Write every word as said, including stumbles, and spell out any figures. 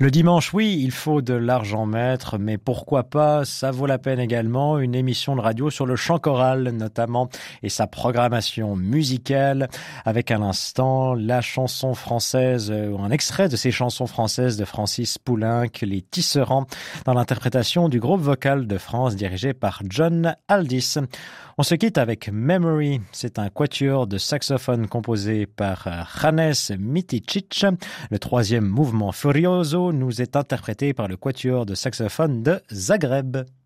Le dimanche, oui, il faut de l'argent mettre, mais pourquoi pas, ça vaut la peine également, une émission de radio sur le chant choral notamment et sa programmation musicale avec à l'instant la chanson française ou un extrait de ces chansons françaises de Francis Poulenc, Les Tisserands, dans l'interprétation du groupe vocal de France dirigé par John Aldis. On se quitte avec Memory, c'est un quatuor de saxophone composé par Janez Miticic. Le troisième mouvement Furioso nous est interprété par le quatuor de saxophone de Zagreb.